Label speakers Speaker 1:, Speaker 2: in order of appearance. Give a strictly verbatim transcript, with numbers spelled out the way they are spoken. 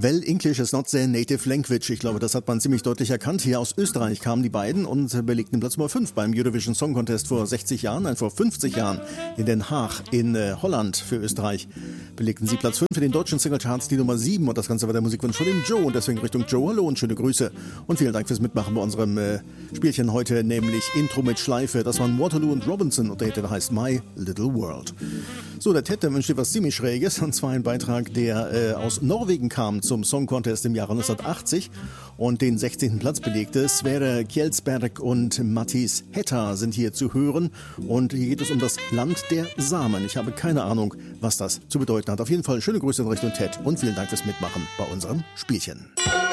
Speaker 1: Well, English is not their native language. Ich glaube, das hat man ziemlich deutlich erkannt. Hier aus Österreich kamen die beiden und belegten Platz Nummer fünf beim Eurovision Song Contest vor sechzig Jahren, nein, vor fünfzig Jahren in Den Haag in äh, Holland für Österreich. Belegten sie Platz fünf in den deutschen Singlecharts, die Nummer sieben, und das Ganze war der Musikwunsch von dem Joe und deswegen Richtung Joe. Hallo und schöne Grüße und vielen Dank fürs Mitmachen bei unserem äh, Spielchen heute, nämlich Intro mit Schleife. Das waren Waterloo und Robinson und der Hit heißt My Little World. So, der Ted, der wünscht dir was ziemlich Schräges, und zwar ein Beitrag, der äh, aus Norwegen kam zum Song Contest im Jahre neunzehnhundertachtzig und den sechzehnten Platz belegte. Sverre Kjelsberg und Mattis Hetta sind hier zu hören und hier geht es um das Land der Samen. Ich habe keine Ahnung, was das zu bedeuten hat. Auf jeden Fall schöne Grüße in Richtung Ted und vielen Dank fürs Mitmachen bei unserem Spielchen.